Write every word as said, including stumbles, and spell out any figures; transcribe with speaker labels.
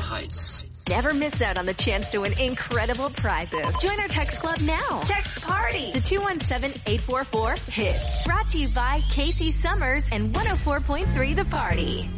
Speaker 1: Heights.
Speaker 2: Never miss out on the chance to win incredible prizes. Join our text club now. Text PARTY to two one seven, eight four four, HITS. Brought to you by Casey Summers and one oh four point three The Party.